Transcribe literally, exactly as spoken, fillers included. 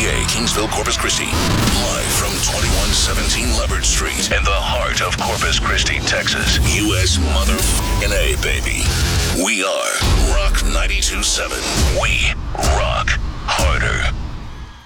A, Kingsville, Corpus Christi. Live from twenty-one seventeen Leopard Street in the heart of Corpus Christi, Texas. U S motherfucking A, baby. We are Rock ninety-two point seven. We rock harder.